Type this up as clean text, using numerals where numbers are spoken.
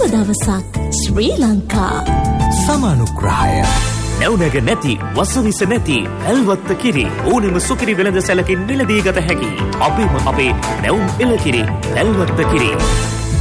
දවසක් ශ්‍රී ලංකා සමානුග්‍රහය නැවුනග නැති වසවිස නැති ඇල්වත්ත කිරි ඕනෙම සුකිරි වෙළඳ සැලකින් මිලදී ගත හැකි අපේම අපේ නැවුම් එළකිරි ඇල්වත්ත කිරි